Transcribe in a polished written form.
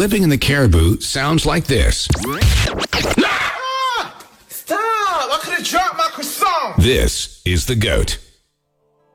living in the Caribou sounds like this. Stop! I could have dropped my croissant. This is the GOAT.